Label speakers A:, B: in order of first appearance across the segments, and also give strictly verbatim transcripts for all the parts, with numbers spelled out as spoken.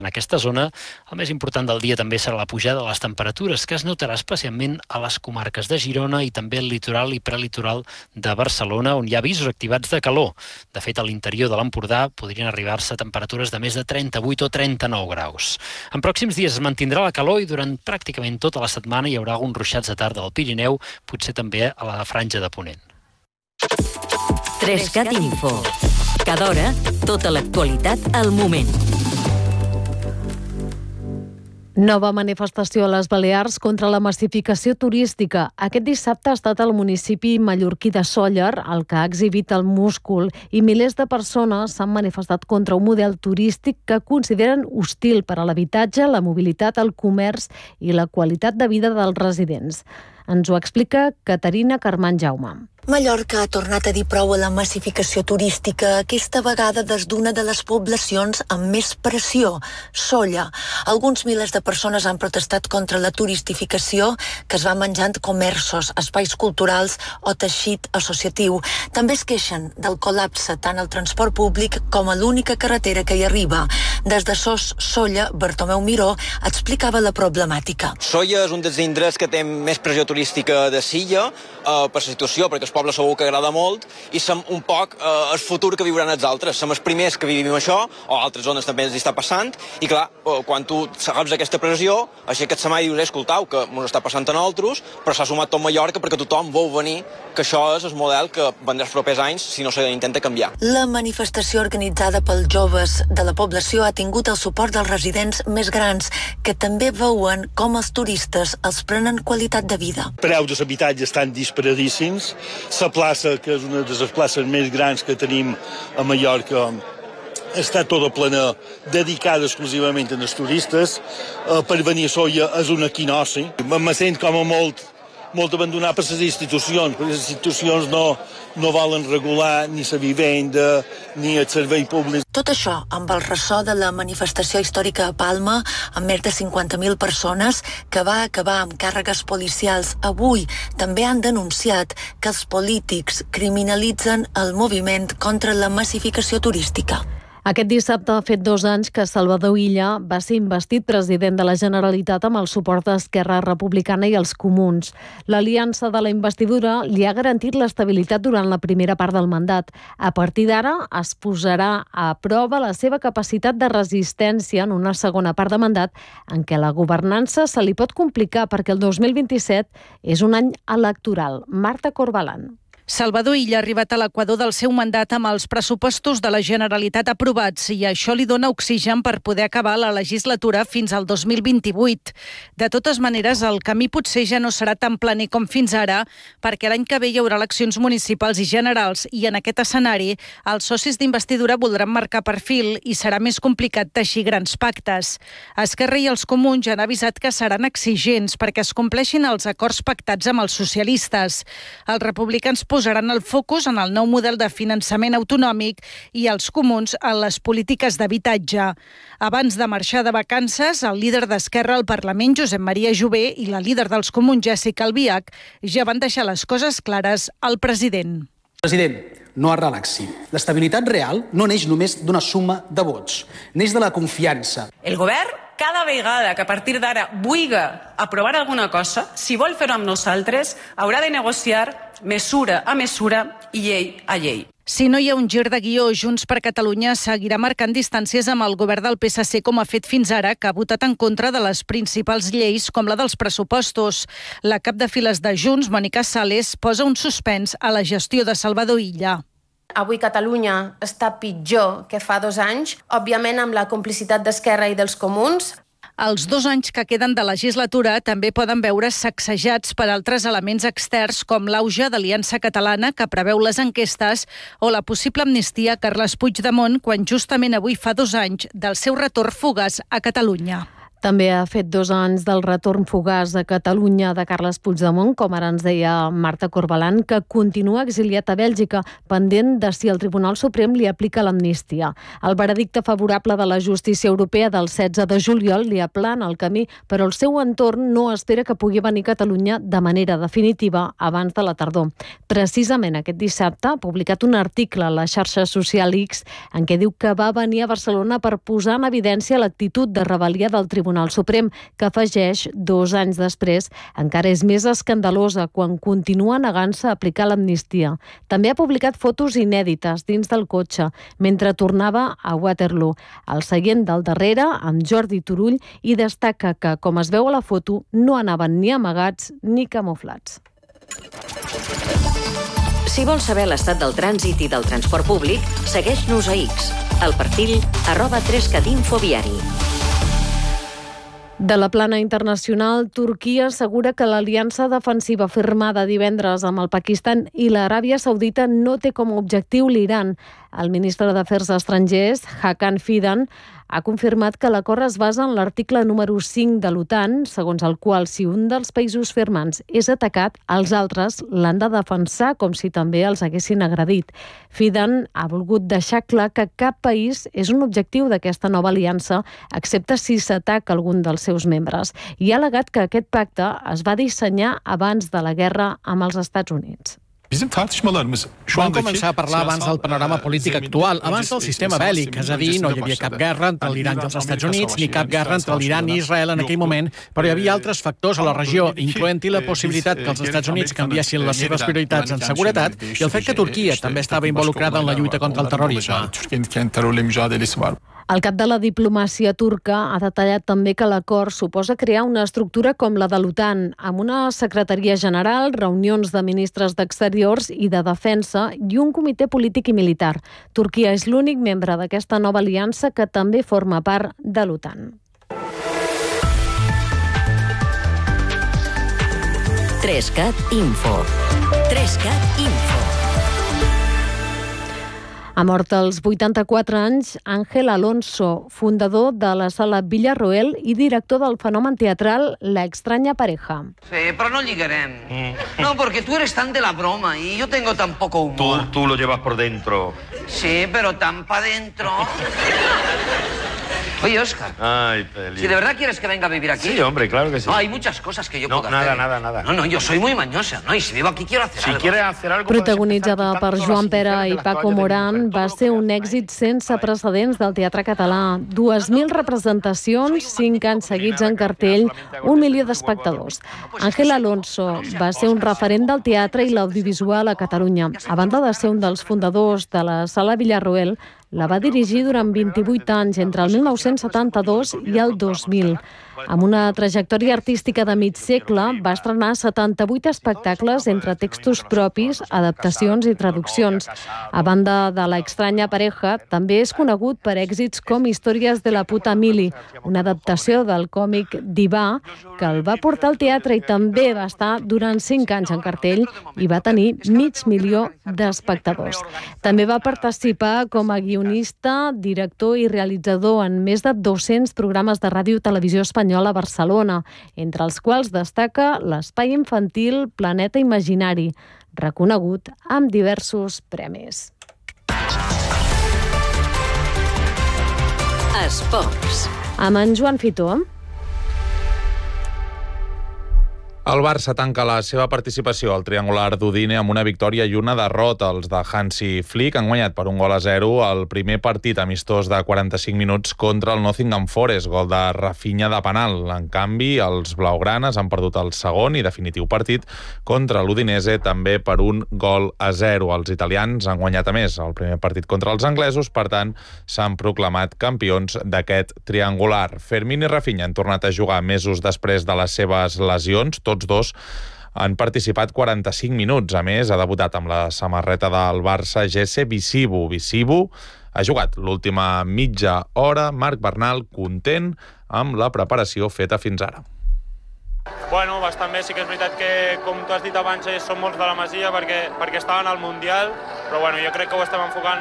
A: En aquesta zona, el més important del dia també serà la pujada de les temperatures, que es notarà especialment a les comarques de Girona i també al litoral i prelitoral de Barcelona, on hi ha avisos activats de calor. De fet, a l'interior de l'Empordà podrien arribar-se a temperatures de més de trenta-vuit o trenta-nou graus. En pròxims dies es mantindrà la calor i durant pràcticament tota la setmana hi haurà alguns ruixats de tarda al Pirineu, potser també a la franja de Ponent.
B: Trescat Info. Cada hora, tota l'actualitat al moment.
C: Nova manifestació a les Balears contra la massificació turística. Aquest dissabte ha estat al municipi mallorquí de Sóller, el que ha exhibit el múscul, i milers de persones s'han manifestat contra un model turístic que consideren hostil per a l'habitatge, la mobilitat, el comerç i la qualitat de vida dels residents. Ens ho explica Caterina Carmán Jaume.
D: Mallorca ha tornat a dir prou a la massificació turística, aquesta vegada des d'una de les poblacions amb més pressió, Sóller. Alguns milers de persones han protestat contra la turistificació que es va menjant comerços, espais culturals o teixit associatiu. També es queixen del col·lapse tant al transport públic com a l'única carretera que hi arriba. Des de Sos Sóller, Bartomeu Miró explicava la problemàtica.
E: Sóller és un dels indrets que té més pressió turística de Silla, eh, per la situació, perquè el poble segur que agrada molt, i som un poc eh, el futur que viuran els altres. Som els primers que vivim això, o altres zones també ens està passant, i clar, eh, quan tu saps aquesta pressió, així que et se mai dius, escoltau, que ens està passant a nosaltres, però s'ha sumat tot Mallorca perquè tothom vol venir, que això és el model que vendrà els propers anys si no s'intenta canviar.
D: La manifestació organitzada pels joves de la població ha tingut el suport dels residents més grans, que també veuen com els turistes els prenen qualitat de vida.
F: Preus dels habitatges estan disparadíssims. La plaça, que és una de les places més grans que tenim a Mallorca, està tota plena, dedicada exclusivament als turistes. Per venir a Sóller és una quinosi. Me sent com a molt, molt abandonat per les institucions, perquè les institucions no, no volen regular ni la vivenda ni el servei públic.
D: Tot això amb el ressò de la manifestació històrica a Palma, amb més de cinquanta mil persones, que va acabar amb càrregues policials. Avui també han denunciat que els polítics criminalitzen el moviment contra la massificació turística.
C: Aquest dissabte ha fet dos anys que Salvador Illa va ser investit president de la Generalitat amb el suport d'Esquerra Republicana i els Comuns. L'aliança de la investidura li ha garantit l'estabilitat durant la primera part del mandat. A partir d'ara es posarà a prova la seva capacitat de resistència en una segona part de mandat en què la governança se li pot complicar perquè el dos mil vint-i-set és un any electoral. Marta Corbalan.
G: Salvador Illa ha arribat a l'equador del seu mandat amb els pressupostos de la Generalitat aprovats i això li dona oxigen per poder acabar la legislatura fins al dos mil vint-i-vuit. De totes maneres, el camí potser ja no serà tan planer com fins ara, perquè l'any que ve hi haurà eleccions municipals i generals i en aquest escenari els socis d'investidura voldran marcar perfil i serà més complicat teixir grans pactes. Esquerra i els Comuns ja han avisat que seran exigents perquè es compleixin els acords pactats amb els socialistes. Els republicans posaran el focus en el nou model de finançament autonòmic i els Comuns en les polítiques d'habitatge. Abans de marxar de vacances, el líder d'Esquerra al Parlament, Josep Maria Jové, i la líder dels Comuns, Jessica Albiach, ja van deixar les coses clares al president.
H: President, no es relaxi. L'estabilitat real no neix només d'una suma de vots. Neix de la confiança.
I: El govern, cada vegada que a partir d'ara vulga aprovar alguna cosa, si vol fer-ho amb nosaltres, haurà de negociar mesura a mesura i llei a llei.
G: Si no hi ha un gir de guió, Junts per Catalunya seguirà marcant distàncies amb el govern del P S C com ha fet fins ara, que ha votat en contra de les principals lleis com la dels pressupostos. La cap de files de Junts, Mònica Sales, posa un suspens a la gestió de Salvador Illa.
J: Avui Catalunya està pitjor que fa dos anys, òbviament amb la complicitat d'Esquerra i dels Comuns.
G: Els dos anys que queden de legislatura també poden veure's sacsejats per altres elements externs com l'auge d'Aliança Catalana que preveu les enquestes o la possible amnistia a Carles Puigdemont quan justament avui fa dos anys del seu retorn fugaç a Catalunya.
C: També ha fet dos anys del retorn fugaç a Catalunya de Carles Puigdemont, com ara ens deia Marta Corbalan, que continua exiliat a Bèlgica, pendent de si el Tribunal Suprem li aplica l'amnistia. El veredicte favorable de la justícia europea del setze de juliol li aplana el camí, però el seu entorn no espera que pugui venir a Catalunya de manera definitiva abans de la tardor. Precisament aquest dissabte ha publicat un article a la xarxa social X en què diu que va venir a Barcelona per posar en evidència l'actitud de rebel·lia del Tribunal Suprem, que afegeix, dos anys després, encara és més escandalosa quan continua negant-se a aplicar l'amnistia. També ha publicat fotos inèdites dins del cotxe, mentre tornava a Waterloo, al seient del darrere, amb Jordi Turull, i destaca que, com es veu a la foto, no anaven ni amagats ni camuflats.
B: Si vols saber l'estat del trànsit i del transport públic, segueix-nos a X, al perfil arroba trescat infoviari.
C: De la plana internacional, Turquia assegura que l'aliança defensiva firmada divendres amb el Pakistan i l'Aràbia Saudita no té com a objectiu l'Iran. El ministre d'Afers Estrangers, Hakan Fidan, ha confirmat que l'acord es basa en l'article número cinc de l'OTAN, segons el qual si un dels països firmants és atacat, els altres l'han de defensar com si també els haguessin agredit. Fidan ha volgut deixar clar que cap país és un objectiu d'aquesta nova aliança, excepte si s'ataca algun dels seus membres, i ha al·legat que aquest pacte es va dissenyar abans de la guerra amb els Estats Units.
K: Vam començar a parlar abans del panorama polític actual, abans del sistema bèl·lic, és a dir, no hi havia cap guerra entre l'Iran i els Estats Units, ni cap guerra entre l'Iran i Israel en aquell moment, però hi havia altres factors a la regió, incloent-hi la possibilitat que els Estats Units canviessin les seves prioritats en seguretat i el fet que Turquia també estava involucrada en la lluita contra el terrorisme.
C: El cap de la diplomàcia turca ha detallat també que l'acord suposa crear una estructura com la de l'OTAN, amb una secretaria general, reunions de ministres d'exteriors i de defensa i un comitè polític i militar. Turquia és l'únic membre d'aquesta nova aliança que també forma part de l'OTAN.
B: trescat Info. trescat Info.
C: Ha mort als vuitanta-quatre anys Ángel Alonso, fundador de la sala Villarroel i director del fenomen teatral La extraña pareja.
L: Sí, pero no lligarem. Mm. No, porque tú eres tan de la broma y yo tengo tan poco humor.
M: Tú, tú lo llevas por dentro.
L: Sí, pero tan pa' dentro. Oye, Óscar.
M: Ay, Peli.
L: Si de verdad quieres que venga a vivir aquí.
M: Sí, hombre, claro que sí.
L: No, hay muchas cosas que yo
M: no,
L: puedo
M: nada,
L: hacer.
M: nada, nada.
L: No, no, yo soy muy mañosa, ¿no? Y si vivo aquí quiero hacer
M: si
L: algo.
M: Si quieres hacer algo...
C: Protagonitzada per Joan Pera i Paco Morán, va ser un èxit sense precedents del teatre català. Dues mil representacions, cinc anys seguits en cartell, un milió d'espectadors. Ángel Alonso va ser un referent del teatre i l'audiovisual a Catalunya. A banda de ser un dels fundadors de la sala Villarroel, la va dirigir durant vint-i-vuit anys, entre el mil nou-cents setanta-dos i el dos mil. Amb una trajectòria artística de mig segle, va estrenar setanta-vuit espectacles entre textos propis, adaptacions i traduccions. A banda de La extraña pareja, també és conegut per èxits com Històries de la puta Mili, una adaptació del còmic Divà, que el va portar al teatre i també va estar durant cinc anys en cartell i va tenir mig milió d'espectadors. També va participar com a guionista, director i realitzador en més de dos-cents programes de ràdio i televisió espanyola a Barcelona, entre els quals destaca l'espai infantil Planeta Imaginari, reconegut amb diversos premis.
B: Esports.
C: Amb en Joan Fitó.
N: El Barça tanca la seva participació al triangular d'Udine amb una victòria i una derrota. Els de Hansi Flick han guanyat per un gol a zero el primer partit amistós de quaranta-cinc minuts contra el Nottingham Forest, gol de Rafinha de penal. En canvi, els blaugranes han perdut el segon i definitiu partit contra l'Udinese també per un gol a zero. Els italians han guanyat a més el primer partit contra els anglesos, per tant, s'han proclamat campions d'aquest triangular. Fermín i Rafinha han tornat a jugar mesos després de les seves lesions. Tots dos han participat quaranta-cinc minuts. A més, ha debutat amb la samarreta del Barça Jesse Visibu. Visibu ha jugat l'última mitja hora. Marc Bernal, content amb la preparació feta fins ara.
O: Bueno, bastant bé. Sí que és veritat que, com tu has dit abans, som molts de la Masia perquè, perquè estaven al Mundial, però bueno, jo crec que ho estem enfocant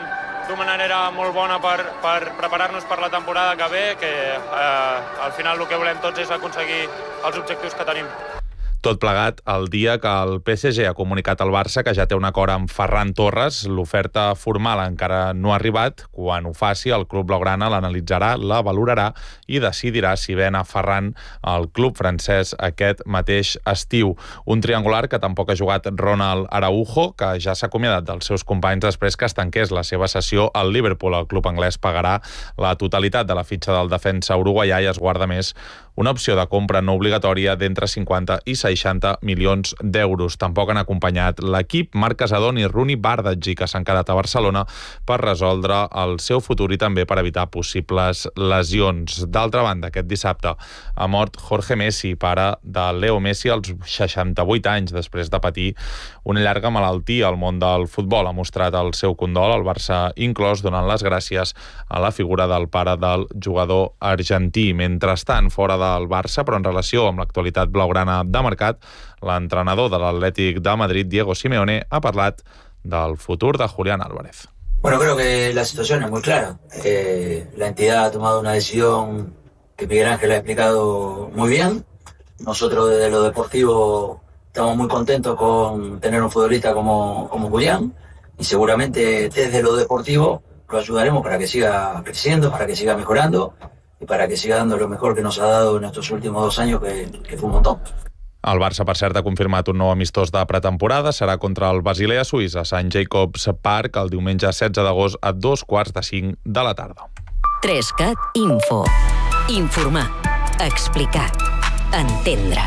O: d'una manera molt bona per, per preparar-nos per la temporada que ve, que eh, al final el que volem tots és aconseguir els objectius que tenim.
N: Tot plegat el dia que el P S G ha comunicat al Barça que ja té un acord amb Ferran Torres. L'oferta formal encara no ha arribat. Quan ho faci, el club blaugrana l'analitzarà, la valorarà i decidirà si ven a Ferran al club francès aquest mateix estiu. Un triangular que tampoc ha jugat Ronald Araujo, que ja s'ha acomiadat dels seus companys després que es tanqués la seva sessió al Liverpool. El club anglès pagarà la totalitat de la fitxa del defensa uruguaià i es guarda més una opció de compra no obligatòria d'entre cinquanta i seixanta milions d'euros. Tampoc han acompanyat l'equip Marc Casadón i Runi Bardghji, que s'han quedat a Barcelona per resoldre el seu futur i també per evitar possibles lesions. D'altra banda, aquest dissabte ha mort Jorge Messi, pare de Leo Messi, als seixanta-vuit anys, després de patir una llarga malaltia. El món del futbol ha mostrat el seu condol, el Barça inclòs, donant les gràcies a la figura del pare del jugador argentí. Mentrestant, fora del Barça, però en relació amb l'actualitat blaugrana de mercat, l'entrenador de l'Atlètic de Madrid, Diego Simeone, ha parlat del futur de Julián Álvarez.
P: Bueno, creo que la situación es muy clara. Eh, la entidad ha tomado una decisión que Miguel Ángel ha explicado muy bien. Nosotros desde lo deportivo estamos muy contentos con tener un futbolista como, como Julián y seguramente desde lo deportivo lo ayudaremos para que siga creciendo, para que siga mejorando y para que siga dando lo mejor que nos ha dado en estos últimos dos años, que, que fue un montón.
N: El Barça, per cert, ha confirmat un nou amistós de pretemporada. Serà contra el Basilea suís a Sant Jacobs Park el diumenge setze d'agost a dos quarts de cinc de la tarda.
B: Trescat Info. Informar. Explicar. Entendre.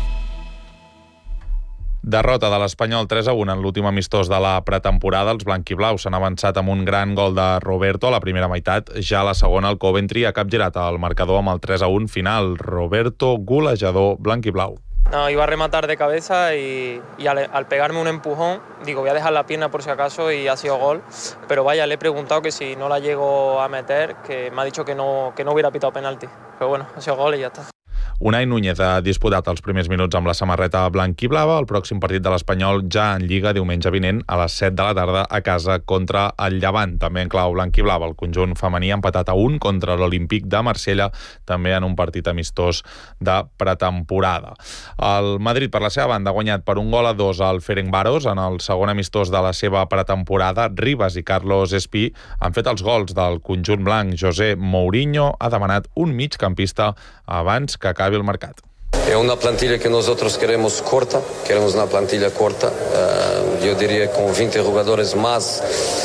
N: Derrota de l'Espanyol tres a un en l'últim amistós de la pretemporada. Els blanquiblaus s'han avançat amb un gran gol de Roberto a la primera meitat. Ja a la segona, el Coventry ha capgirat el marcador amb el tres a un final. Roberto, golejador blanquiblau.
Q: No, iba a rematar de cabeza y, y al, al pegarme un empujón, digo, voy a dejar la pierna por si acaso y ha sido gol. Pero vaya, le he preguntado que si no la llego a meter, que me ha dicho que no, que no hubiera pitado penalti. Pero bueno, ha sido gol y ya está.
N: Unai Núñez ha disputat els primers minuts amb la samarreta blanquiblava. El pròxim partit de l'Espanyol ja en Lliga diumenge vinent a les set de la tarda a casa contra el Llevant. També en clau blanquiblava, el conjunt femení ha empatat a un contra l'Olímpic de Marsella, també en un partit amistós de pretemporada. El Madrid, per la seva banda, ha guanyat per un gol a dos al Ferencváros en el segon amistós de la seva pretemporada. Ribas i Carlos Espí han fet els gols del conjunt blanc. José Mourinho ha demanat un migcampista abans que acabi el mercat.
R: Es una plantilla que nosotros queremos corta, queremos una plantilla corta, uh, yo diría con veinte jugadores más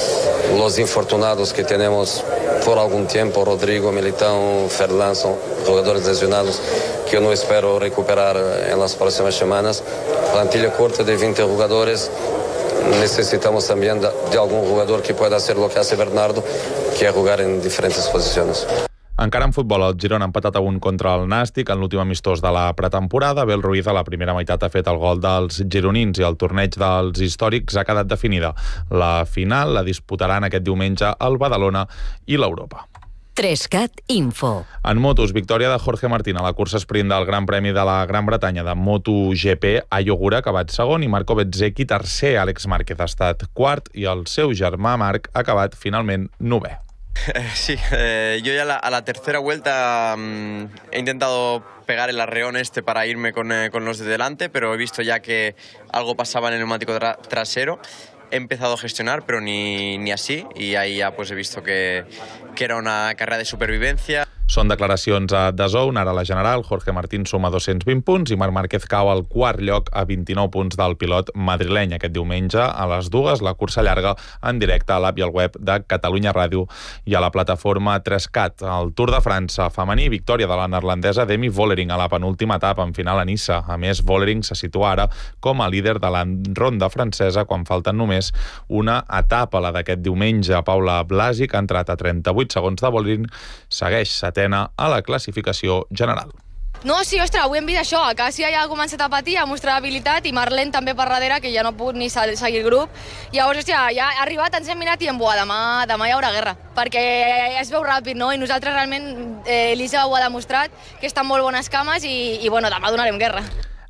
R: los infortunados que tenemos por algún tiempo, Rodrigo, Militão, Ferland, son jugadores lesionados que yo no espero recuperar en las próximas semanas. Plantilla corta de veinte jugadores, necesitamos también de, de algún jugador que pueda hacer lo que hace Bernardo, que es jugar en diferentes posiciones.
N: Encara en futbol, el Girona ha empatat a un contra el Nàstic en l'últim amistós de la pretemporada. Bel Ruiz a la primera meitat ha fet el gol dels gironins i el torneig dels històrics ha quedat definida. La final la disputaran aquest diumenge el Badalona i l'Europa.
B: Trescat Info.
N: En motos, victòria de Jorge Martín a la cursa sprint del Gran Premi de la Gran Bretanya de MotoGP. Ayogura ha acabat segon i Marco Bezzecchi tercer. Àlex Márquez ha estat quart i el seu germà Marc ha acabat finalment novè.
S: Sí, eh, yo ya la, a la tercera vuelta mmm, he intentado pegar el arreón este para irme con, eh, con los de delante, pero he visto ya que algo pasaba en el neumático tra trasero. He empezado a gestionar, pero ni, ni así, y ahí ya pues he visto que, que era una carrera de supervivencia.
N: Són declaracions a D A Z N. Ara la general, Jorge Martín suma dos-cents vint punts i Marc Márquez cau al quart lloc a vint-i-nou punts del pilot madrileny. Aquest diumenge a les dues, la cursa llarga en directe a l'app i al web de Catalunya Ràdio i a la plataforma tres cat. El Tour de França femení, victòria de la neerlandesa Demi Vollering a la penúltima etapa en final a Niça. A més, Vollering se situa ara com a líder de la ronda francesa quan falten només una etapa, la d'aquest diumenge. Paula Blasi, que ha entrat a trenta-vuit segons de Vollering, segueix setena a la classificació general.
T: No, sí, ostres, avui hem vist això, que sí ja ha començat a patir, a mostrar habilitat, i Marlene també per darrere, que ja no ha pogut ni seguir el grup. Llavors, hòstia, ja ha arribat, ens hem mirat i hem buat, demà, demà hi haurà guerra, perquè es veu ràpid, no? I nosaltres realment, eh, Elisa ho ha demostrat, que està en molt bones cames i, i bueno, demà donarem guerra.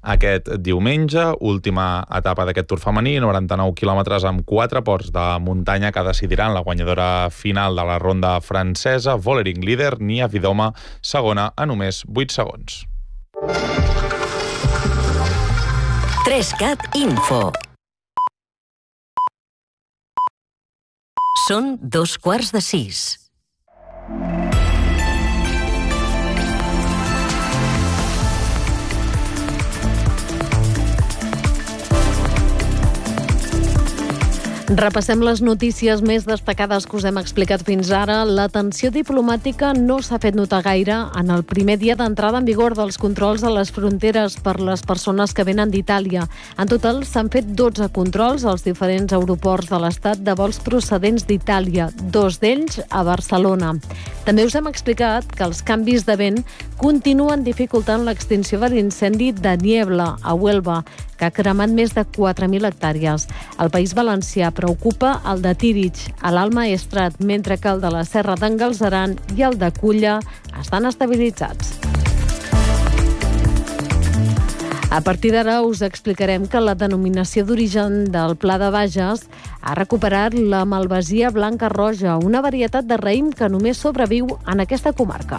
N: aquest diumenge. Última etapa d'aquest Tour femení, noranta-nou quilòmetres amb quatre ports de muntanya que decidiran la guanyadora final de la ronda francesa. Vollering líder, Nia Vidoma segona a només vuit segons.
B: tres cat Info. Són dos quarts de sis.
C: Repassem les notícies més destacades que us hem explicat fins ara. La tensió diplomàtica no s'ha fet notar gaire en el primer dia d'entrada en vigor dels controls a les fronteres per les persones que venen d'Itàlia. En total s'han fet dotze controls als diferents aeroports de l'Estat de vols procedents d'Itàlia, dos d'ells a Barcelona. També us hem explicat que els canvis de vent continuen dificultant l'extinció de l'incendi de Niebla, a Huelva, que ha cremat més de quatre mil hectàrees. El País Valencià preocupa el de Tírig, a l'Alt Maestrat, mentre que el de la Serra d'en Galceran i el de Culla estan estabilitzats. A partir d'ara us explicarem que la denominació d'origen del Pla de Bages ha recuperat la malvasia blanca roja, una varietat de raïm que només sobreviu en aquesta comarca.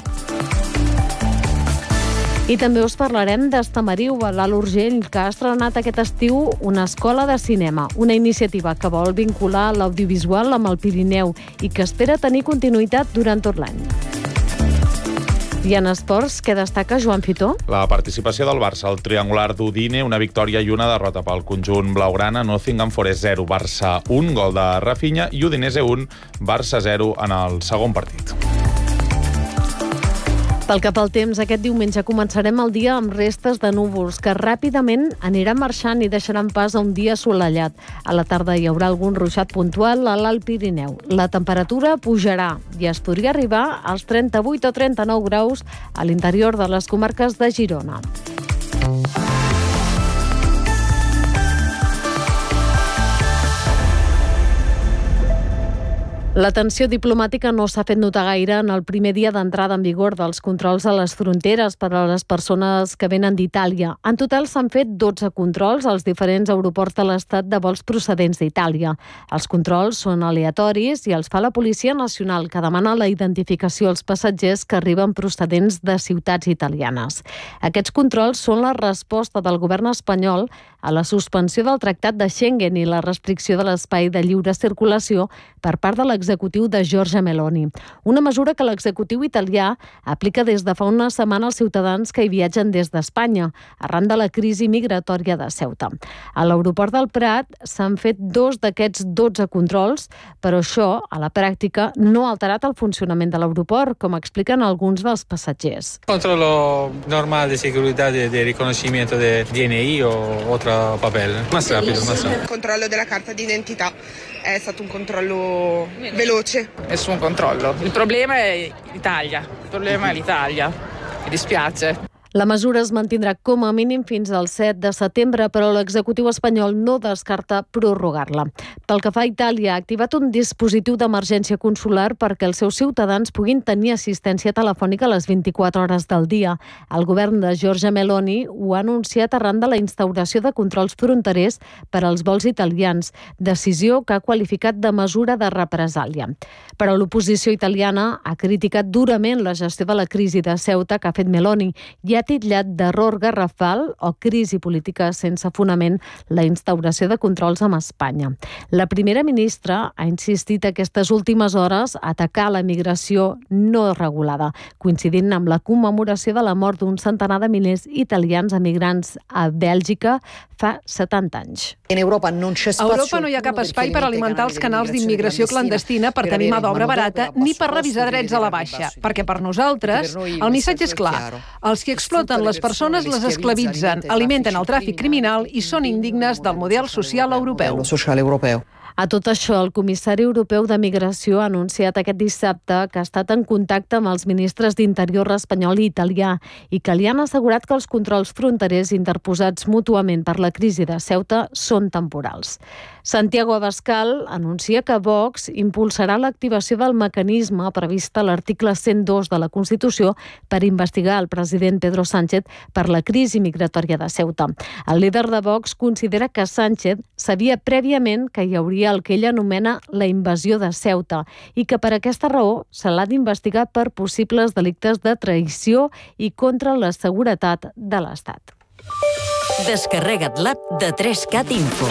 C: I també us parlarem d'Estamariu, a l'Alt Urgell, que ha estrenat aquest estiu una escola de cinema, una iniciativa que vol vincular l'audiovisual amb el Pirineu i que espera tenir continuïtat durant tot l'any. I en esports, què destaca Joan Fitó?
N: La participació del Barça al triangular d'Udine, una victòria i una derrota pel conjunt blaugrana. Nottingham Forest zero, Barça un, gol de Rafinha, i Udinese un, Barça zero en el segon partit.
C: Pel que fa al temps, aquest diumenge començarem el dia amb restes de núvols que ràpidament aniran marxant i deixaran pas a un dia assolellat. A la tarda hi haurà algun ruixat puntual a l'Alt Pirineu. La temperatura pujarà i es podria arribar als trenta-vuit o trenta-nou graus a l'interior de les comarques de Girona. La tensió diplomàtica no s'ha fet notar gaire en el primer dia d'entrada en vigor dels controls a les fronteres per a les persones que venen d'Itàlia. En total s'han fet dotze controls als diferents aeroports de l'Estat de vols procedents d'Itàlia. Els controls són aleatoris i els fa la Policia Nacional, que demana la identificació als passatgers que arriben procedents de ciutats italianes. Aquests controls són la resposta del govern espanyol a la suspensió del Tractat de Schengen i la restricció de l'espai de lliure circulació per part de l'executiu de Giorgia Meloni. Una mesura que l'executiu italià aplica des de fa una setmana als ciutadans que hi viatgen des d'Espanya, arran de la crisi migratòria de Ceuta. A l'aeroport del Prat s'han fet dos d'aquests dotze controls, però això, a la pràctica, no ha alterat el funcionament de l'aeroport, com expliquen alguns dels passatgers.
U: Controllo normal de seguridad de, de reconocimiento de D N I o otro papel, más rápido, más rápido.
V: Il controllo della carta d'identità è stato un controllo veloce.
W: Nessun controllo. Il problema è l'Italia. Il problema è l'Italia. Mi dispiace.
C: La mesura es mantindrà com a mínim fins al set de setembre, però l'executiu espanyol no descarta prorrogar-la. Pel que fa a Itàlia, ha activat un dispositiu d'emergència consular perquè els seus ciutadans puguin tenir assistència telefònica a les vint-i-quatre hores del dia. El govern de Giorgia Meloni ho ha anunciat arran de la instauració de controls fronterers per als vols italians, decisió que ha qualificat de mesura de represàlia. Però l'oposició italiana ha criticat durament la gestió de la crisi de Ceuta que ha fet Meloni i ha titllat d'error garrafal o crisi política sense fonament la instauració de controls amb Espanya. La primera ministra ha insistit aquestes últimes hores a atacar la migració no regulada, coincidint amb la commemoració de la mort d'un centenar de milers italians emigrants a Bèlgica fa setanta anys.
X: En Europa no c'è spazio. A Europa no hi ha cap espai per alimentar els canals d'immigració clandestina per tenir mà d'obra barata ni per revisar drets a la baixa, perquè per nosaltres el missatge és clar. Els que exploten les persones les esclavitzen, alimenten el tràfic criminal i són indignes del model social europeu.
C: A tot això, el comissari europeu de Migració ha anunciat aquest dissabte que ha estat en contacte amb els ministres d'Interior espanyol i italià i que li han assegurat que els controls fronterers interposats mútuament per la crisi de Ceuta són temporals. Santiago Abascal anuncia que Vox impulsarà l'activació del mecanisme previst a l'article cent dos de la Constitució per investigar el president Pedro Sánchez per la crisi migratòria de Ceuta. El líder de Vox considera que Sánchez sabia prèviament que hi hauria el que ell anomena la invasió de Ceuta i que per aquesta raó se l'ha d'investigar per possibles delictes de traïció i contra la seguretat de l'Estat.
B: Descarrega't l'app de tres cat Info.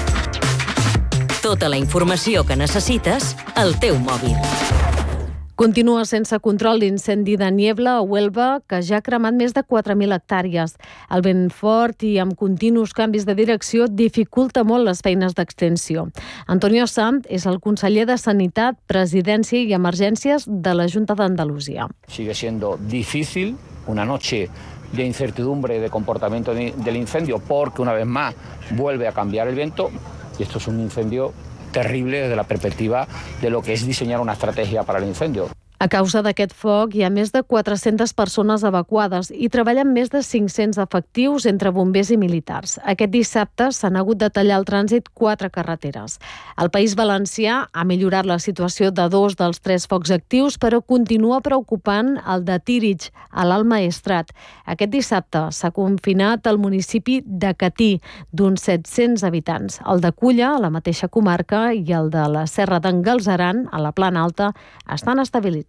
B: Tota la informació que necessites al teu mòbil.
C: Continua sense control l'incendi de Niebla a Huelva, que ja ha cremat més de quatre mil hectàrees. El vent fort i amb continus canvis de direcció dificulta molt les feines d'extensió. Antonio Sant és el conseller de Sanitat, Presidència i Emergències de la Junta d'Andalusia.
A: Sigue siendo difícil una noche de incertidumbre de comportamiento del incendio porque una vez más vuelve a cambiar el viento y esto es un incendio terrible desde la perspectiva de lo que es diseñar una estrategia para el incendio.
C: A causa d'aquest foc, hi ha més de quatre-centes persones evacuades i treballen més de cinc-cents efectius entre bombers i militars. Aquest dissabte s'han hagut de tallar el trànsit quatre carreteres. El País Valencià ha millorat la situació de dos dels tres focs actius, però continua preocupant el de Tírig, a l'Alt Maestrat. Aquest dissabte s'ha confinat el municipi de Catí, d'uns set-cents habitants. El de Culla, a la mateixa comarca, i el de la Serra d'en Galceran, a la Plana Alta, estan estabilitzats.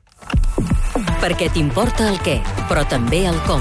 B: Perquè t'importa el què, però també el com.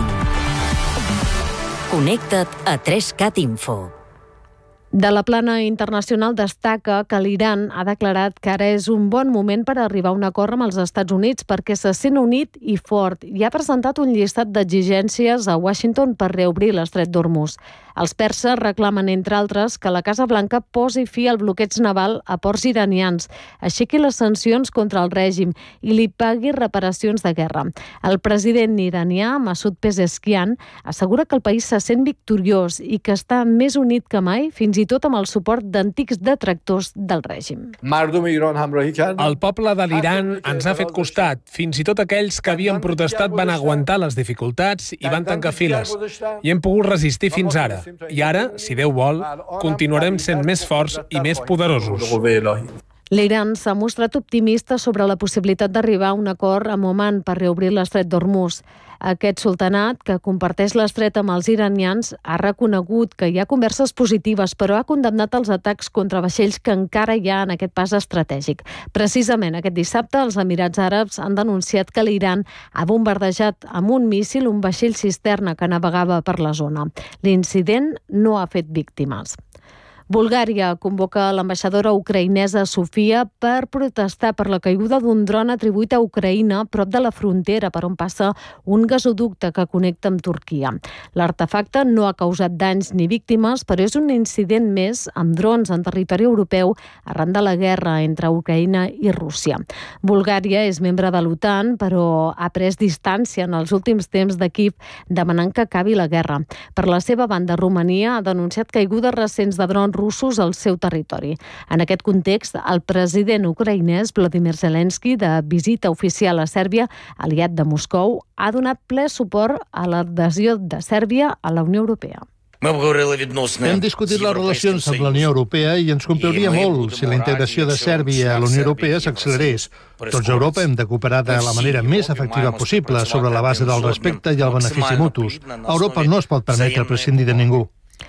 B: Connecta't a tres cat Info.
C: De la plana internacional destaca que l'Iran ha declarat que ara és un bon moment per arribar a un acord amb els Estats Units perquè se sent unit i fort i ha presentat un llistat d'exigències a Washington per reobrir l'estret d'Hormuz. Els perses reclamen, entre altres, que la Casa Blanca posi fi al bloqueig naval a ports iranians, aixequi les sancions contra el règim i li pagui reparacions de guerra. El president iranià, Masoud Pezeshkian, assegura que el país se sent victoriós i que està més unit que mai, fins i tot amb el suport d'antics detractors del règim.
D: El poble de l'Iran ens ha fet costat. Fins i tot aquells que havien protestat van aguantar les dificultats i van tancar files. I hem pogut resistir fins ara. I ara, si Déu vol, continuarem sent més forts i més poderosos.
C: L'Iran s'ha mostrat optimista sobre la possibilitat d'arribar a un acord amb Oman per reobrir l'estret d'Hormuz. Aquest sultanat, que comparteix l'estret amb els iranians, ha reconegut que hi ha converses positives, però ha condemnat els atacs contra vaixells que encara hi ha en aquest pas estratègic. Precisament aquest dissabte, els Emirats Àrabs han denunciat que l'Iran ha bombardejat amb un míssil un vaixell cisterna que navegava per la zona. L'incident no ha fet víctimes. Bulgària convoca l'ambaixadora ucraïnesa Sofia per protestar per la caiguda d'un dron atribuït a Ucraïna prop de la frontera per on passa un gasoducte que connecta amb Turquia. L'artefacte no ha causat danys ni víctimes, però és un incident més amb drons en territori europeu arran de la guerra entre Ucraïna i Rússia. Bulgària és membre de l'OTAN, però ha pres distància en els últims temps de Kíev demanant que acabi la guerra. Per la seva banda, Romania ha denunciat caigudes recents de drons russos al seu territori. En aquest context, el president ucraïnès Volodymyr Zelensky, de visita oficial a Sèrbia, aliat de Moscou, ha donat ple suport a l'adhesió de Sèrbia a la Unió Europea.
E: Hem discutit les relacions amb la Unió Europea i ens compliria molt si la integració de Sèrbia a la Unió Europea s'accelerés. Tots a Europa hem de cooperar de la manera més efectiva possible sobre la base del respecte i el benefici mutus. Europa no es pot permetre prescindir de ningú.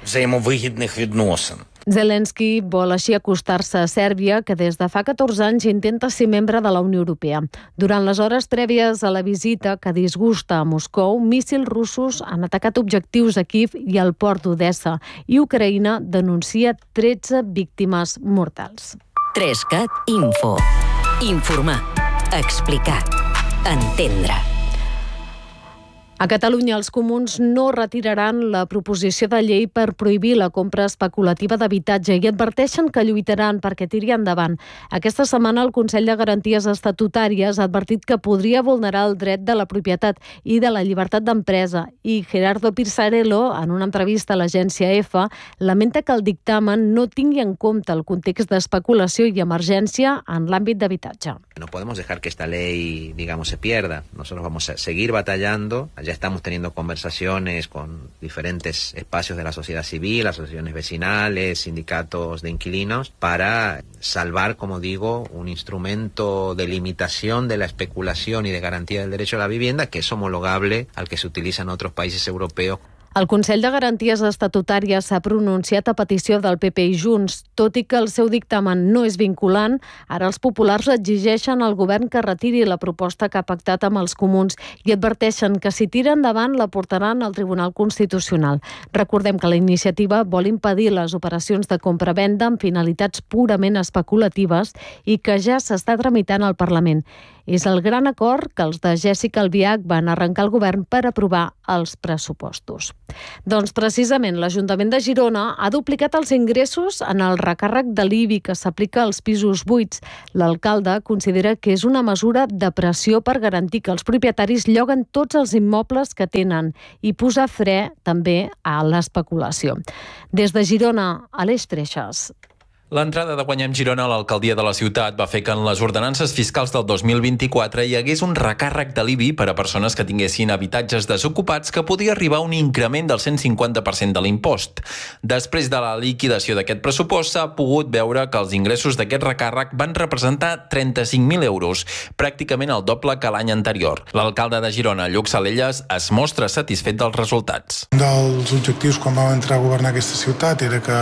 C: Zelensky vol així acostar-se a Sèrbia, que des de fa catorze anys intenta ser membre de la Unió Europea. Durant les hores prèvies a la visita, que disgusta a Moscou, míssils russos han atacat objectius a Kíev i al port d'Odessa, i Ucraïna denuncia tretze víctimes mortals.
B: tres cat Info. Informar. Explicar. Entendre.
C: A Catalunya, els comuns no retiraran la proposició de llei per prohibir la compra especulativa d'habitatge i adverteixen que lluitaran perquè tiri endavant. Aquesta setmana el Consell de Garanties Estatutàries ha advertit que podria vulnerar el dret de la propietat i de la llibertat d'empresa, i Gerardo Pizzarello, en una entrevista a l'agència EFE, lamenta que el dictamen no tingui en compte el context d'especulació i emergència en l'àmbit d'habitatge.
F: No podemos dejar que esta ley, digamos, se pierda. Nosotros vamos a seguir batallando. ya estamos teniendo conversaciones con diferentes espacios de la sociedad civil, asociaciones vecinales, sindicatos de inquilinos, para salvar, como digo, un instrumento de limitación de la especulación y de garantía del derecho a la vivienda que es homologable al que se utiliza en otros países europeos.
C: El Consell de Garanties Estatutàries s'ha pronunciat a petició del P P i Junts. Tot i que el seu dictamen no és vinculant, ara els populars exigeixen al govern que retiri la proposta que ha pactat amb els comuns i adverteixen que si tira endavant la portaran al Tribunal Constitucional. Recordem que la iniciativa vol impedir les operacions de compra-venda amb finalitats purament especulatives i que ja s'està tramitant al Parlament. És el gran acord que els de Jessica Albiach van arrencar al govern per aprovar els pressupostos. Doncs precisament l'Ajuntament de Girona ha duplicat els ingressos en el recàrrec de l'I B I que s'aplica als pisos buits. L'alcalde considera que és una mesura de pressió per garantir que els propietaris lloguen tots els immobles que tenen i posar fre també a l'especulació. Des de Girona, Aleix Treixas.
H: L'entrada de Guanyem Girona a l'alcaldia de la ciutat va fer que en les ordenances fiscals del dos mil vint-i-quatre hi hagués un recàrrec de l'I B I per a persones que tinguessin habitatges desocupats que podia arribar a un increment del cent cinquanta per cent de l'impost. Després de la liquidació d'aquest pressupost s'ha pogut veure que els ingressos d'aquest recàrrec van representar trenta-cinc mil euros, pràcticament el doble que l'any anterior. L'alcalde de Girona, Lluc Salelles, es mostra satisfet dels resultats.
I: Un dels objectius quan vam entrar a governar aquesta ciutat era que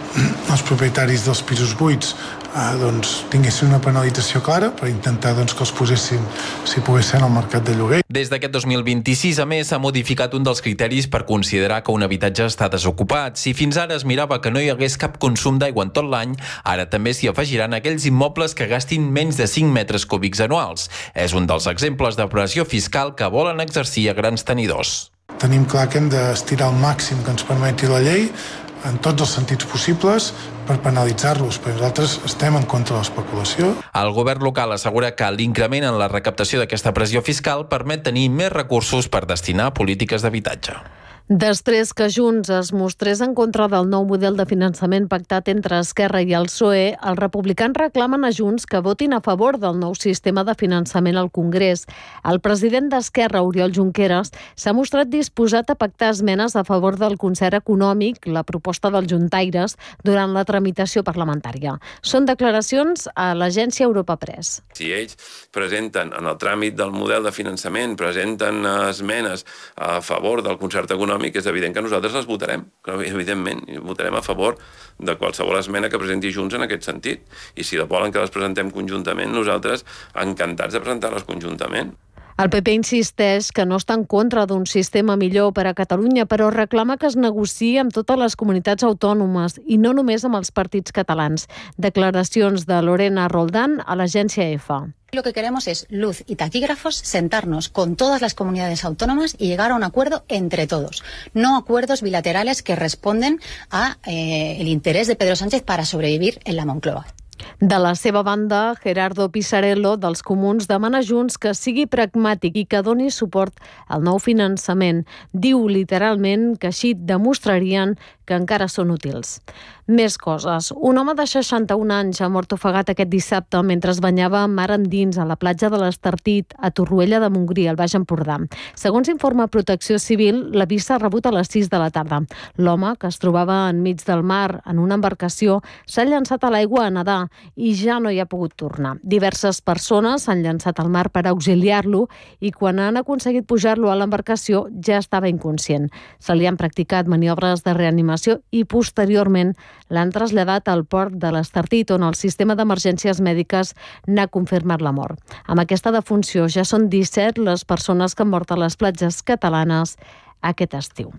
I: els propietaris dels pisos buits eh, doncs, tinguessin una penalització clara per intentar doncs, que els posessin, si pogués ser, en el mercat de lloguer.
H: Des d'aquest dos mil vint-i-sis, a més, s'ha modificat un dels criteris per considerar que un habitatge està desocupat. Si fins ara es mirava que no hi hagués cap consum d'aigua en tot l'any, ara també s'hi afegiran aquells immobles que gastin menys de cinc metres cúbics anuals. És un dels exemples de pressió fiscal que volen exercir a grans tenidors.
I: Tenim clar que hem d'estirar el màxim que ens permeti la llei en tots els sentits possibles per penalitzar-los, perquè nosaltres estem en contra de l'especulació.
H: El govern local assegura que l'increment en la recaptació d'aquesta pressió fiscal permet tenir més recursos per destinar a polítiques d'habitatge.
C: Després que Junts es mostrés en contra del nou model de finançament pactat entre Esquerra i el P S O E, els republicans reclamen a Junts que votin a favor del nou sistema de finançament al Congrés. El president d'Esquerra, Oriol Junqueras, s'ha mostrat disposat a pactar esmenes a favor del concert econòmic, la proposta dels juntaires, durant la tramitació parlamentària. Són declaracions a l'agència Europa Press.
J: Si ells presenten en el tràmit del model de finançament, presenten esmenes a favor del concert econòmic, és evident que nosaltres les votarem. Evidentment, votarem a favor de qualsevol esmena que presenti Junts en aquest sentit. I si volen que les presentem conjuntament, nosaltres encantats de presentar-les conjuntament.
C: El P P insisteix que no està en contra d'un sistema millor per a Catalunya, però reclama que es negociï amb totes les comunitats autònomes i no només amb els partits catalans. Declaracions de Lorena Roldán a l'agència EFA.
Y: Lo que queremos es luz y taquígrafos, sentarnos con todas las comunidades autónomas y llegar a un acuerdo entre todos, no acuerdos bilaterales que responden a eh, el interés de Pedro Sánchez para sobrevivir en la Moncloa.
C: De la seva banda, Gerardo Pisarello, dels Comuns, demana a Junts que sigui pragmàtic i que doni suport al nou finançament. Diu literalment que així demostrarien que encara són útils. Més coses. Un home de seixanta-un anys ha mort ofegat aquest dissabte mentre es banyava mar endins a la platja de l'Estartit, a Torroella de Montgrí, al Baix Empordà. Segons informa Protecció Civil, l'avís s'ha rebut a les sis de la tarda. L'home, que es trobava enmig del mar en una embarcació, s'ha llançat a l'aigua a nedar i ja no hi ha pogut tornar. Diverses persones s'han llançat al mar per auxiliar-lo i quan han aconseguit pujar-lo a l'embarcació ja estava inconscient. Se li han practicat maniobres de reanimació i posteriorment l'han traslladat al port de l'Estartit, on el sistema d'emergències mèdiques n'ha confirmat la mort. Amb aquesta defunció ja són disset les persones que han mort a les platges catalanes aquest estiu.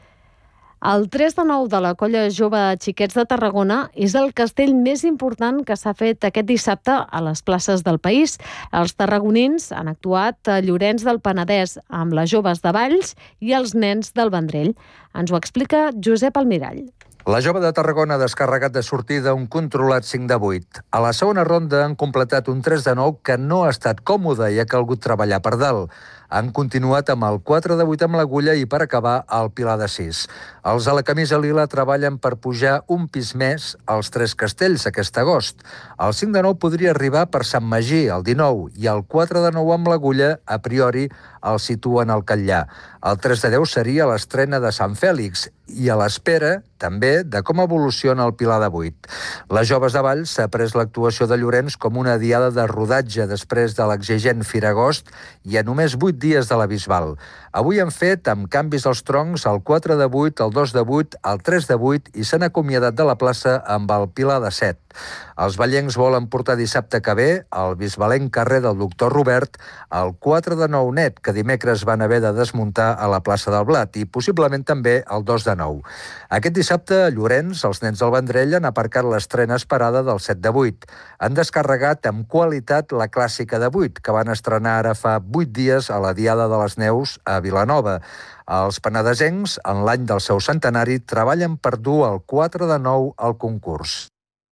C: El tres de nou de la Colla Jove Xiquets de Tarragona és el castell més important que s'ha fet aquest dissabte a les places del país. Els tarragonins han actuat a Llorenç del Penedès amb les joves de Valls i els nens del Vendrell. Ens ho explica Josep Almirall.
Z: La Jove de Tarragona ha descarregat de sortida un controlat cinc de vuit. A la segona ronda han completat un tres de nou que no ha estat còmode i ha calgut treballar per dalt. Han continuat amb el quatre de vuit amb l'Agulla i per acabar el Pilar de sis. Els a la camisa lila treballen per pujar un pis més als Tres Castells aquest agost. El cinc de nou podria arribar per Sant Magí, el dinou, i el quatre de nou amb l'Agulla, a priori, el situen al Catllà. El tres de deu seria l'estrena de Sant Fèlix i a l'espera, també, de com evoluciona el Pilar de vuit. Les Joves de Valls s'ha pres l'actuació de Llorenç com una diada de rodatge després de l'exigent Firagost i a només vuit dies de la Bisbal. Avui han fet, amb canvis als troncs, el quatre de vuit, el dos de vuit, el tres de vuit i s'han acomiadat de la plaça amb el Pilar de set. Els ballencs volen portar dissabte que ve al bisbalenc carrer del Doctor Robert el quatre de nou net, que dimecres van haver de desmuntar a la plaça del Blat, i possiblement també el dos de nou. Aquest dissabte, a Llorenç, els nens del Vendrell han aparcat l'estrena esperada del set de vuit. Han descarregat amb qualitat la clàssica de vuit, que van estrenar ara fa vuit dies a la Diada de les Neus a Vilanova. Els penedesencs, en l'any del seu centenari, treballen per dur el quatre de nou al concurs.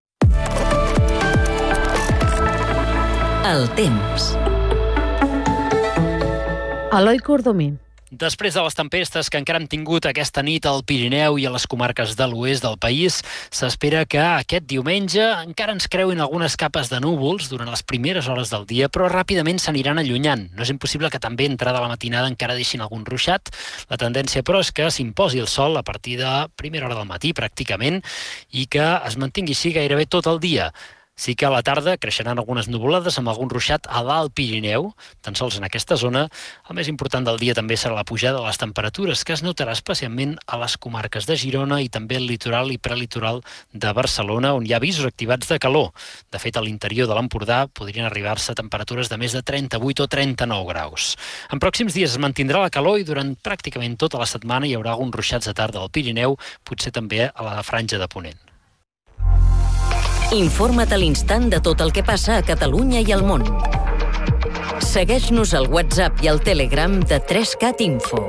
B: El temps.
C: Eloi Cordomí.
G: Després de les tempestes que encara hem tingut aquesta nit al Pirineu i a les comarques de l'oest del país, s'espera que aquest diumenge encara ens creuin algunes capes de núvols durant les primeres hores del dia, però ràpidament s'aniran allunyant. No és impossible que també entrada la matinada encara deixin algun ruixat. La tendència, però, és que s'imposi el sol a partir de primera hora del matí, pràcticament, i que es mantingui així gairebé tot el dia. Sí que a la tarda creixeran algunes nuvolades amb algun ruixat a l'Alt Pirineu, tan sols en aquesta zona. El més important del dia també serà la pujada de les temperatures, que es notarà especialment a les comarques de Girona i també al litoral i prelitoral de Barcelona, on hi ha avisos activats de calor. De fet, a l'interior de l'Empordà podrien arribar-se a temperatures de més de trenta-vuit o trenta-nou graus. En pròxims dies es mantindrà la calor i durant pràcticament tota la setmana hi haurà alguns ruixats de tarda al Pirineu, potser també a la franja de Ponent.
B: Informa't a l'instant de tot el que passa a Catalunya i al món. Segueix-nos al WhatsApp i al Telegram de tres cat Info.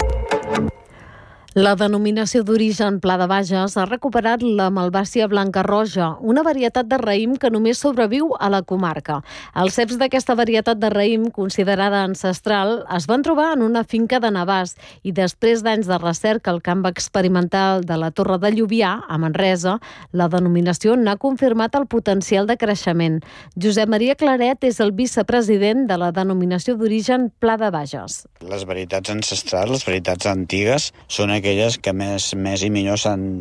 C: La denominació d'origen Pla de Bages ha recuperat la malvàcia blanca roja, una varietat de raïm que només sobreviu a la comarca. Els ceps d'aquesta varietat de raïm, considerada ancestral, es van trobar en una finca de Navàs i després d'anys de recerca al camp experimental de la Torre de Lluvià, a Manresa, la denominació n'ha confirmat el potencial de creixement. Josep Maria Claret és el vicepresident de la denominació d'origen Pla de Bages.
K: Les varietats ancestrals, les varietats antigues, són aquelles que més, més i millor s'han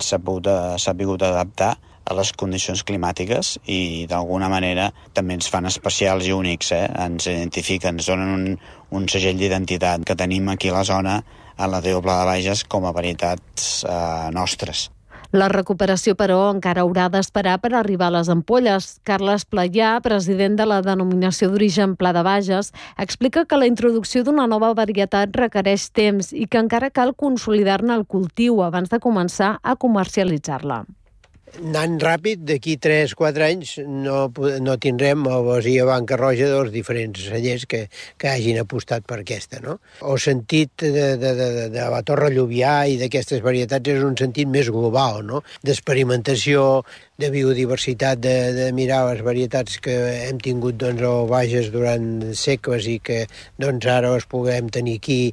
K: sabut adaptar a les condicions climàtiques i d'alguna manera també ens fan especials i únics, eh? Ens identifiquen, ens donen un, un segell d'identitat que tenim aquí a la zona, a la Teo Pla de Bages, com a varietats eh, nostres.
C: La recuperació, però, encara haurà d'esperar per arribar a les ampolles. Carles Playà, president de la denominació d'origen Pla de Bages, explica que la introducció d'una nova varietat requereix temps i que encara cal consolidar-ne el cultiu abans de començar a comercialitzar-la.
L: Anant ràpid, d'aquí tres o quatre anys no, no tindrem a Bosia Banca Roja dos diferents cellers que, que hagin apostat per aquesta, no? El sentit de, de, de, de la Torre Lluvià i d'aquestes varietats és un sentit més global, no? D'experimentació, de biodiversitat, de, de mirar les varietats que hem tingut doncs, a Bages durant segles i que doncs, ara els puguem tenir aquí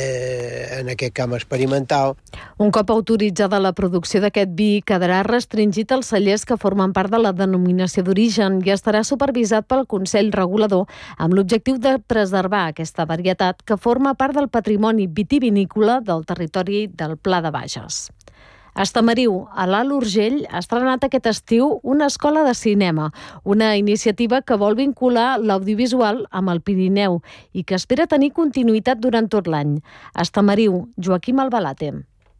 L: eh, en aquest camp experimental.
C: Un cop autoritzada la producció d'aquest vi, quedarà restringit als cellers que formen part de la denominació d'origen i estarà supervisat pel Consell Regulador amb l'objectiu de preservar aquesta varietat que forma part del patrimoni vitivinícola del territori del Pla de Bages. A Estamariu, a l'Alt Urgell, ha estrenat aquest estiu una escola de cinema, una iniciativa que vol vincular l'audiovisual amb el Pirineu i que espera tenir continuïtat durant tot l'any. A Estamariu, Joaquim Albalate.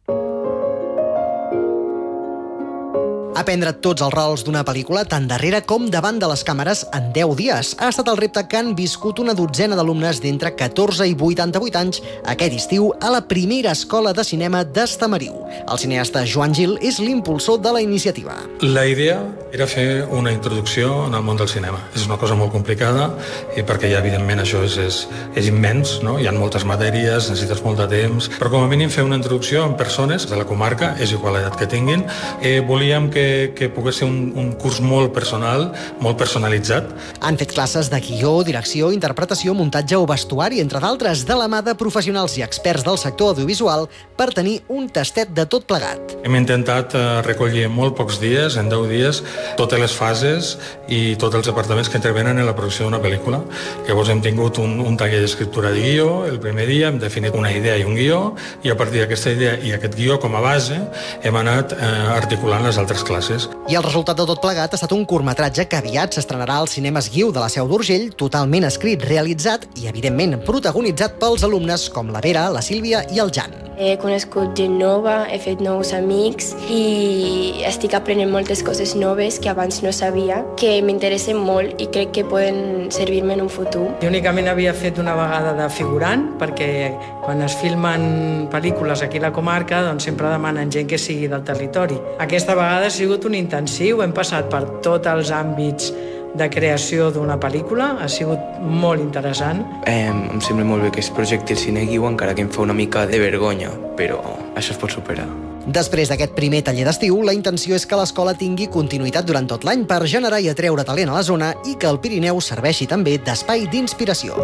M: Aprendre tots els rols d'una pel·lícula tant darrere com davant de les càmeres en deu dies ha estat el repte que han viscut una dotzena d'alumnes d'entre catorze i vuitanta-vuit anys aquest estiu a la primera escola de cinema d'Estamariu. El cineasta Joan Gil és l'impulsor de la iniciativa.
O: La idea
U: Era fer una introducció en el món del cinema. És una cosa molt complicada i perquè ja, evidentment, això és, és, és immens, no? Hi ha moltes matèries, necessites molt de temps, però com a mínim fer una introducció amb persones de la comarca, és igual l'edat que tinguin. Eh, volíem que, que pogués ser un, un curs molt personal, molt personalitzat.
M: Han fet classes de guió, direcció, interpretació, muntatge o vestuari, entre d'altres, de la mà de professionals i experts del sector audiovisual per tenir un tastet de tot plegat.
U: Hem intentat eh, recollir en molt pocs dies, en deu dies, totes les fases i tots els departaments que intervenen en la producció d'una pel·lícula. Llavors hem tingut un, un taller d'escriptura de guió, el primer dia hem definit una idea i un guió, i a partir d'aquesta idea i aquest guió com a base hem anat eh, articulant les altres classes.
M: I el resultat de tot plegat ha estat un curtmetratge que aviat s'estrenarà als cinemes Guiu de la Seu d'Urgell, totalment escrit, realitzat i, evidentment, protagonitzat pels alumnes com la Vera, la Sílvia i el Jan.
O: He conegut gent nova, he fet nous amics i estic aprenent moltes coses noves que abans no sabia, que m'interessen molt i crec que poden servir-me en un futur.
P: Jo únicament havia fet una vegada de figurant, perquè quan es filmen pel·lícules aquí a la comarca doncs sempre demanen gent que sigui del territori. Aquesta vegada ha sigut un intensiu, hem passat per tots els àmbits de creació d'una pel·lícula, ha sigut molt interessant.
Q: Eh, em sembla molt bé que es projecti el cine Guiu, encara que em fa una mica de vergonya, però això es pot superar.
M: Després d'aquest primer taller d'estiu, la intenció és que l'escola tingui continuïtat durant tot l'any per generar i atreure talent a la zona i que el Pirineu serveixi també d'espai d'inspiració.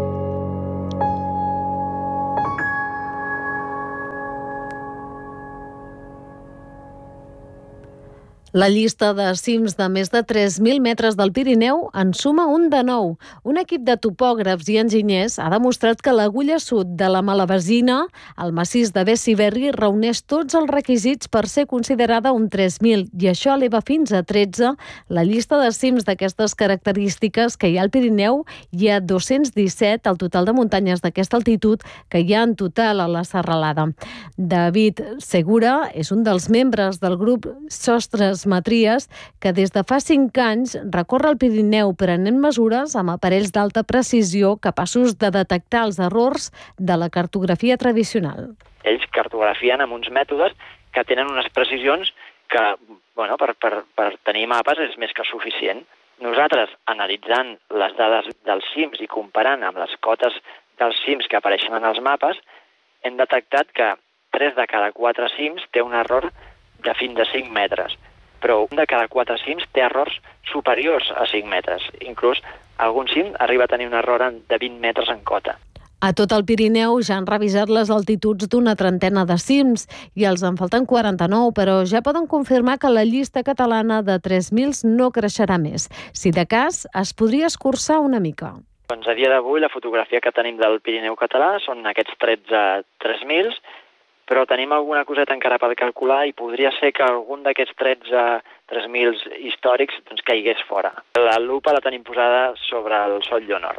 C: La llista de cims de més de tres mil metres del Pirineu en suma un de nou. Un equip de topògrafs i enginyers ha demostrat que l'agulla sud de la Malavesina, el massís de Bessiberri, reuneix tots els requisits per ser considerada un tres mil i això eleva fins a tretze la llista de cims d'aquestes característiques que hi ha al Pirineu. Hi ha dos-cents disset al total de muntanyes d'aquesta altitud que hi ha en total a la serralada. David Segura és un dels membres del grup Sostres Matries, que des de fa cinc anys recorre el Pirineu prenent mesures amb aparells d'alta precisió capaços de detectar els errors de la cartografia tradicional.
R: Ells cartografien amb uns mètodes que tenen unes precisions que, bueno, per, per, per tenir mapes és més que suficient. Nosaltres, analitzant les dades dels cims i comparant amb les cotes dels cims que apareixen en els mapes, hem detectat que tres de cada quatre cims té un error de fins a cinc metres. Però un de cada quatre cims té errors superiors a cinc metres. Inclús algun cim arriba a tenir un error de vint metres en cota.
C: A tot el Pirineu ja han revisat les altituds d'una trentena de cims i els en falten quaranta-nou, però ja poden confirmar que la llista catalana de tres mil no creixerà més. Si de cas, es podria escurçar una mica.
R: Doncs a dia d'avui la fotografia que tenim del Pirineu català són aquests tretze tres mil, però tenim alguna coseta encara per calcular i podria ser que algun d'aquests tretze tres mil històrics doncs, caigués fora. La lupa la tenim posada sobre el Sol Nord.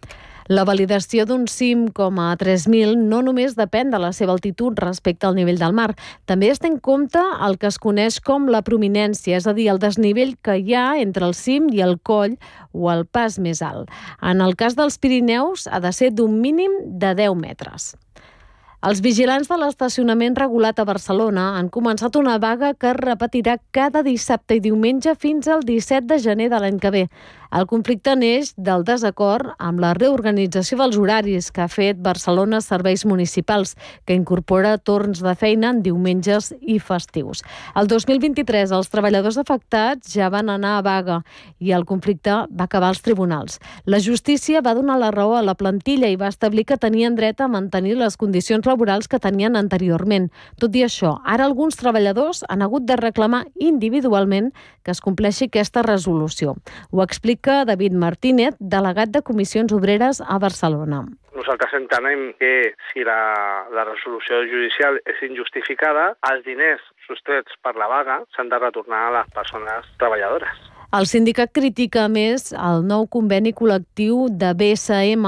C: La validació d'un cim com a tres mil no només depèn de la seva altitud respecte al nivell del mar, també es té en compte el que es coneix com la prominència, és a dir, el desnivell que hi ha entre el cim i el coll o el pas més alt. En el cas dels Pirineus ha de ser d'un mínim de deu metres. Els vigilants de l'estacionament regulat a Barcelona han començat una vaga que es repetirà cada dissabte i diumenge fins al disset de gener de l'any que ve. El conflicte neix del desacord amb la reorganització dels horaris que ha fet Barcelona Serveis Municipals, que incorpora torns de feina en diumenges i festius. El dos mil vint-i-tres els treballadors afectats ja van anar a vaga i el conflicte va acabar als tribunals. La justícia va donar la raó a la plantilla i va establir que tenien dret a mantenir les condicions laborals que tenien anteriorment. Tot i això, ara alguns treballadors han hagut de reclamar individualment que es compleixi aquesta resolució. Ho explica David Martínez, delegat de Comissions Obreres a Barcelona.
S: Nosaltres entenem que si la, la resolució judicial és injustificada, els diners sostrets per la vaga s'han de retornar a les persones treballadores.
C: El sindicat critica, a més, el nou conveni col·lectiu de B S M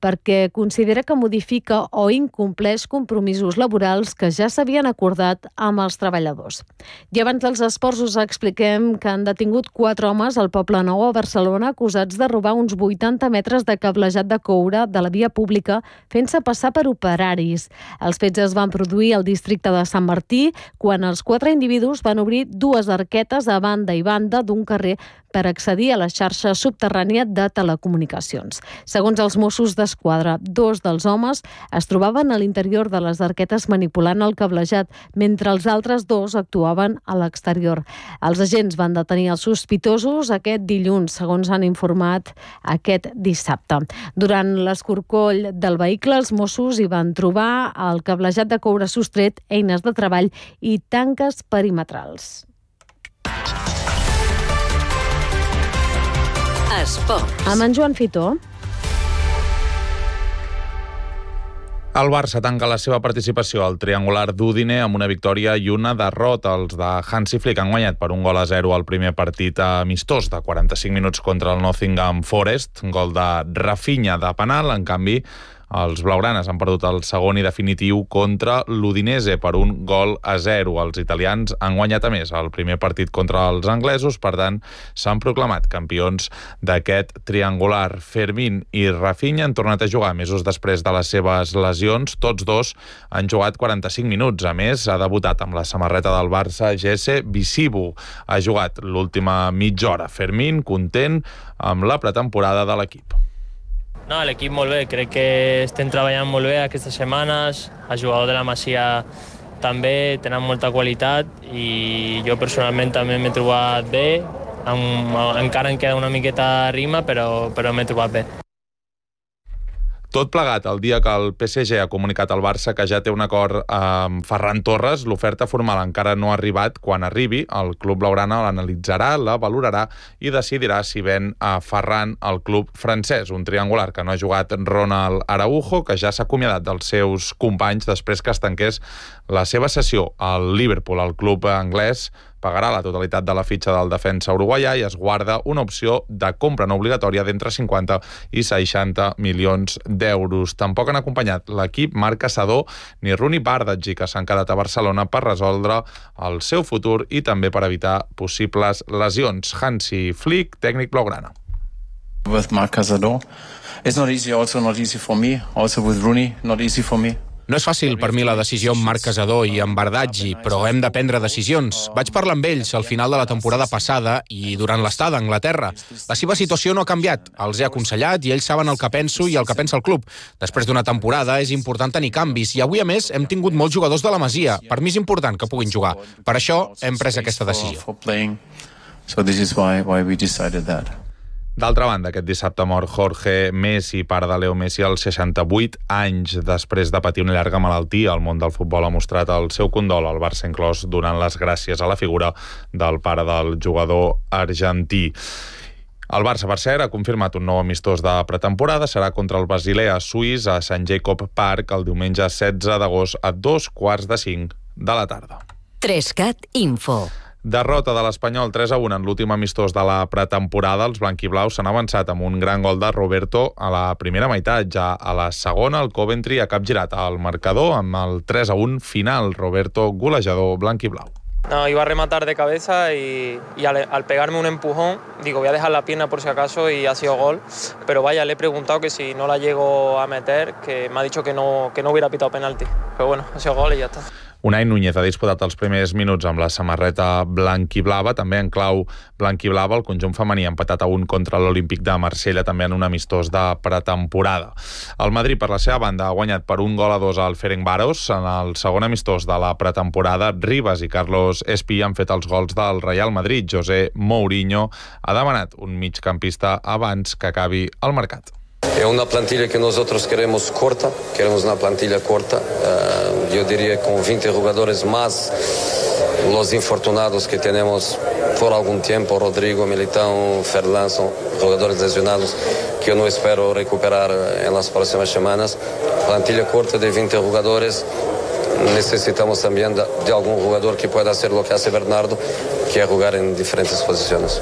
C: perquè considera que modifica o incompleix compromisos laborals que ja s'havien acordat amb els treballadors. I abans dels esports us expliquem que han detingut quatre homes al Poble Nou a Barcelona acusats de robar uns vuitanta metres de cablejat de coure de la via pública fent-se passar per operaris. Els fets es van produir al districte de Sant Martí quan els quatre individus van obrir dues arquetes a banda i banda d'un carrer per accedir a la xarxa subterrània de telecomunicacions. Segons els Mossos d'Esquadra, dos dels homes es trobaven a l'interior de les arquetes manipulant el cablejat, mentre els altres dos actuaven a l'exterior. Els agents van detenir els sospitosos aquest dilluns, segons han informat aquest dissabte. Durant l'escorcoll del vehicle, els Mossos hi van trobar el cablejat de coure sostret, eines de treball i tanques perimetrals.
B: Esports.
C: Amb en Joan Fitó.
A: El Barça tanca la seva participació al triangular d'Udine amb una victòria i una derrota. Els de Hansi Flick han guanyat per un gol a zero al primer partit amistós de quaranta-cinc minuts contra el Nottingham Forest, un gol de Rafinha de penal. En canvi, els blaugranes han perdut el segon i definitiu contra l'Udinese per un gol a zero. Els italians han guanyat a més el primer partit contra els anglesos, per tant, s'han proclamat campions d'aquest triangular. Fermín i Rafinha han tornat a jugar mesos després de les seves lesions. Tots dos han jugat quaranta-cinc minuts. A més, ha debutat amb la samarreta del Barça Jesse Visibu. Ha jugat l'última mitja hora. Fermín, content amb la pretemporada de l'equip.
N: No, l'equip molt bé, crec que estem treballant molt bé aquestes setmanes, el jugador de la Masia també, tenen molta qualitat i jo personalment també m'he trobat bé, encara em queda una miqueta de rima, però, però m'he trobat bé.
A: Tot plegat el dia que el P S G ha comunicat al Barça que ja té un acord amb Ferran Torres. L'oferta formal encara no ha arribat. Quan arribi, el club blaugrana l'analitzarà, la valorarà i decidirà si ven a Ferran al club francès. Un triangular que no ha jugat Ronald Araujo, que ja s'ha acomiadat dels seus companys després que es tanqués la seva sessió al Liverpool. El club anglès pagarà la totalitat de la fitxa del defensa uruguaià i es guarda una opció de compra no obligatòria d'entre cinquanta i seixanta milions d'euros. Tampoc han acompanyat l'equip Marc Caçador ni Rooney Bardghji, que s'han quedat a Barcelona per resoldre el seu futur i també per evitar possibles lesions. Hansi Flick, tècnic blaugrana.
T: With Marc Caçador, it's not easy, also not easy for me, also with Rooney, not easy for me.
V: No és fàcil per mi la decisió amb Marc Caçador i amb Bardghji, però hem de prendre decisions. Vaig parlar amb ells al final de la temporada passada i durant l'estada a Anglaterra. La seva situació no ha canviat. Els he aconsellat i ells saben el que penso i el que pensa el club. Després d'una temporada és important tenir canvis i avui, a més, hem tingut molts jugadors de la Masia. Per mi és important que puguin jugar. Per això hem pres aquesta decisió.
T: So this is why, why we decided that.
A: D'altra banda, aquest dissabte mor Jorge Messi, pare de Leo Messi, als seixanta-vuit anys. Després de patir una llarga malaltia, el món del futbol ha mostrat el seu condol, al Barça inclòs, donant les gràcies a la figura del pare del jugador argentí. El Barça, per cert, ha confirmat un nou amistós de pretemporada. Serà contra el Basilea suís a Sant Jacob Park el diumenge setze d'agost a dos quarts de cinc de la tarda.
B: Trescat Info.
A: Derrota de l'Espanyol tres a un en l'últim amistós de la pretemporada. Els blanquiblaus s'han avançat amb un gran gol de Roberto a la primera meitat. Ja a la segona, el Coventry ha capgirat el marcador amb el tres a un final. Roberto, golejador blanquiblau.
W: No, iba a rematar de cabeza y, y al, al pegarme un empujón, digo, voy a dejar la pierna por si acaso y ha sido gol. Pero vaya, le he preguntado que si no la llego a meter, que me ha dicho que no, que no hubiera pitado penalti. Pero bueno, ha sido gol y ya está.
A: Unai Núñez ha disputat els primers minuts amb la samarreta blanquiblava, també en clau blanquiblava. El conjunt femení ha empatat a un contra l'Olímpic de Marsella, també en un amistós de pretemporada. El Madrid, per la seva banda, ha guanyat per un gol a dos al Ferencváros. En el segon amistós de la pretemporada, Rivas i Carlos Espí han fet els gols del Real Madrid. José Mourinho ha demanat un migcampista abans que acabi el mercat.
X: Es una plantilla que nosotros queremos corta, queremos una plantilla corta, uh, yo diría con veinte jugadores más, los infortunados que tenemos por algún tiempo, Rodrigo, Militão, Ferland, son jugadores lesionados que yo no espero recuperar en las próximas semanas. Plantilla corta de veinte jugadores, necesitamos también de, de algún jugador que pueda hacer lo que hace Bernardo, que es jugar en diferentes posiciones.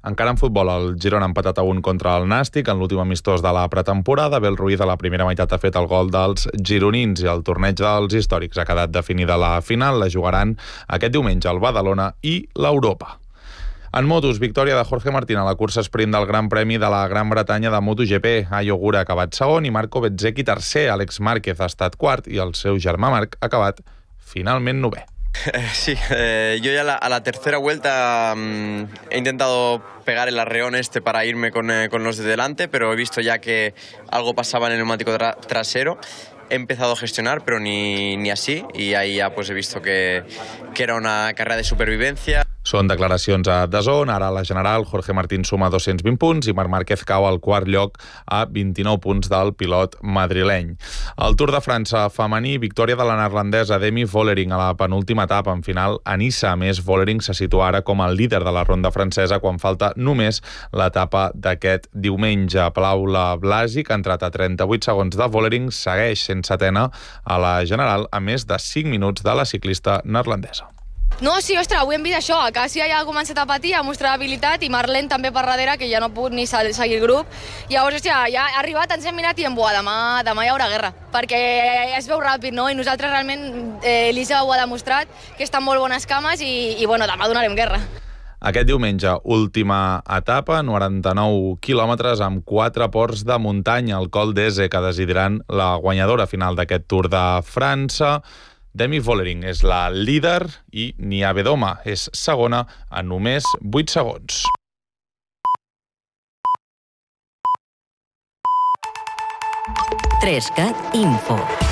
A: Encara en futbol, el Girona ha empatat a un contra el Nàstic en l'últim amistós de la pretemporada. Bel Ruiz a la primera meitat ha fet el gol dels gironins i el torneig dels històrics ha quedat definida la final. La jugaran aquest diumenge al Badalona i l'Europa. En motos, victòria de Jorge Martín a la cursa sprint del Gran Premi de la Gran Bretanya de MotoGP. Ayo Gura ha acabat segon i Marco Bezzecchi tercer. Alex Márquez ha estat quart i el seu germà Marc ha acabat finalment novè.
D: Sí, eh, yo ya la, a la tercera vuelta mmm, he intentado pegar el arreón este para irme con, eh, con los de delante, pero he visto ya que algo pasaba en el neumático tra trasero. He empezado a gestionar, pero ni, ni así, y ahí ya pues he visto que, que era una carrera de supervivencia.
A: Són declaracions a D A Z N. Ara a la general, Jorge Martín suma dos-cents vint punts i Marc Márquez cau al quart lloc a vint-i-nou punts del pilot madrileny. Al Tour de França femení, victòria de la neerlandesa Demi Vollering a la penúltima etapa en final a Niça. A més, Vollering se situa ara com el líder de la ronda francesa quan falta només l'etapa d'aquest diumenge. Paula Blasi, que ha entrat a trenta-vuit segons de Vollering, segueix sent setena a la general a més de cinc minuts de la ciclista neerlandesa.
E: No, sí, ostres, avui hem vist això. A Càssia ja ha començat a patir, a mostrar habilitat, i Marlene també per darrere, que ja no ha pogut ni seguir el grup. Llavors, hòstia, ja ha arribat, ens hem mirat i hem buat, demà, demà hi haurà guerra, perquè es veu ràpid, no? I nosaltres realment, eh, Elisa ho ha demostrat, que està en molt bones cames i, i bueno, demà donarem guerra.
A: Aquest diumenge, última etapa, noranta-nou quilòmetres amb quatre ports de muntanya al Col d'Eze, que decidiran la guanyadora final d'aquest Tour de França. Demi Vollering és la líder i Nia Bedoma és segona a només vuit segons.
B: tres cat Info.